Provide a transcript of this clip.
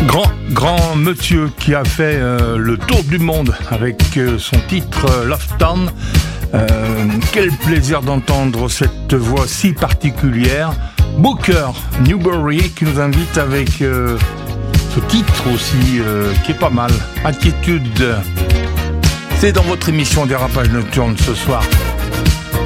Grand monsieur qui a fait le tour du monde avec son titre Love Town. Quel plaisir d'entendre cette voix si particulière. Booker Newberry qui nous invite avec ce titre aussi qui est pas mal. Attitude. C'est dans votre émission Dérapage Nocturne ce soir.